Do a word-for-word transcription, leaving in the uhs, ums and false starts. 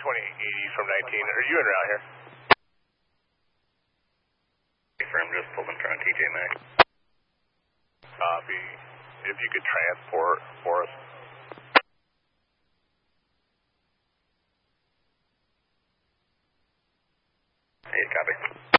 twenty eighty from nineteen. Are you in around here? I'm just pulling trying T J Maxx. Copy. If you could transport for us. Hey, copy.